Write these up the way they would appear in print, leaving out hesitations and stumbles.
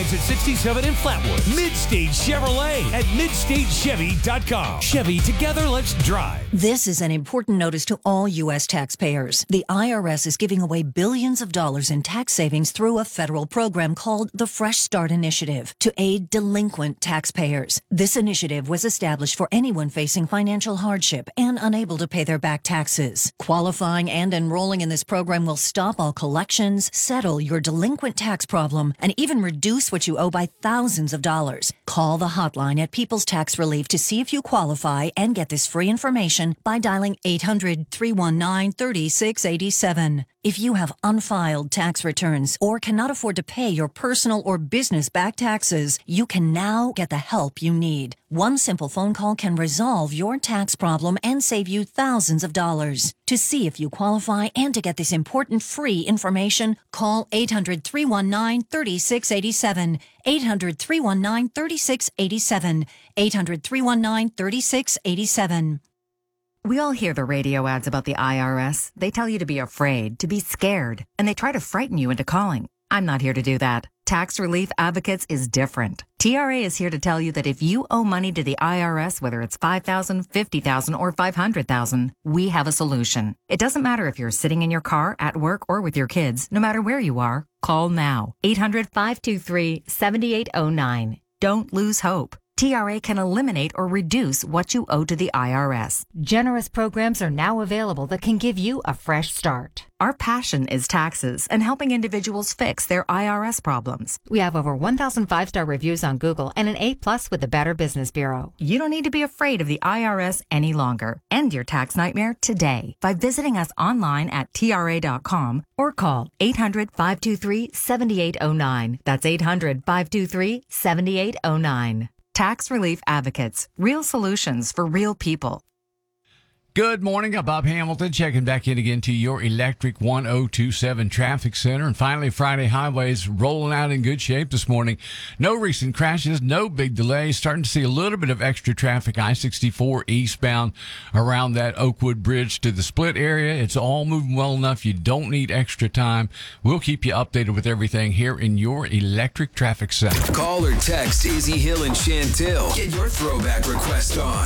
exit 67 in Flatwood. Midstage Chevrolet at midstagechevy.com. Chevy, together, let's drive. This is an important notice to all U.S. taxpayers. The IRS is giving away billions of dollars in tax savings through a federal program called the Fresh Start Initiative to aid delinquent taxpayers. This initiative was established for anyone facing financial hardship and unable to pay their back taxes. Qualifying and enrolling in this program will stop all collections, settle your delinquent tax problem, and even reduce what you owe by thousands of dollars. Call the hotline at People's Tax Relief to see if you qualify and get this free information by dialing 800-319-3687. If you have unfiled tax returns or cannot afford to pay your personal or business back taxes, you can now get the help you need. One simple phone call can resolve your tax problem and save you thousands of dollars. To see if you qualify and to get this important free information, call 800-319-3687. 800-319-3687. 800-319-3687. We all hear the radio ads about the IRS. They tell you to be afraid, to be scared, and they try to frighten you into calling. I'm not here to do that. Tax Relief Advocates is different. TRA is here to tell you that if you owe money to the IRS, whether it's $5,000, $50,000, or $500,000, we have a solution. It doesn't matter if you're sitting in your car, at work, or with your kids. No matter where you are, call now. 800-523-7809. Don't lose hope. TRA can eliminate or reduce what you owe to the IRS. Generous programs are now available that can give you a fresh start. Our passion is taxes and helping individuals fix their IRS problems. We have over 1,000 5-star reviews on Google and an A+ with the Better Business Bureau. You don't need to be afraid of the IRS any longer. End your tax nightmare today by visiting us online at TRA.com or call 800-523-7809. That's 800-523-7809. Tax Relief Advocates. Real solutions for real people. Good morning. I'm Bob Hamilton checking back in again to your Electric 1027 Traffic Center. And finally, Friday highways rolling out in good shape this morning. No recent crashes, no big delays. Starting to see a little bit of extra traffic. I-64 eastbound around that Oakwood Bridge to the Split area. It's all moving well enough. You don't need extra time. We'll keep you updated with everything here in your Electric Traffic Center. Call or text Izzy Hill and Chantel. Get your throwback request on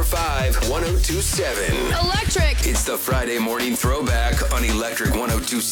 345-1027. Electric. It's the Friday morning throwback on Electric 1027.